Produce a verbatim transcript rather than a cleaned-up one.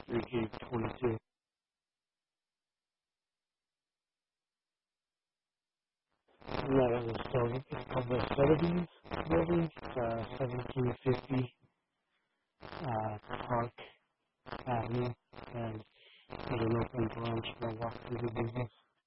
three K twenty-two. No, that was still, it's called the Sotheby's building. It's uh, seventeen fifty uh, Park Avenue. And there's an open branch that walk through the business.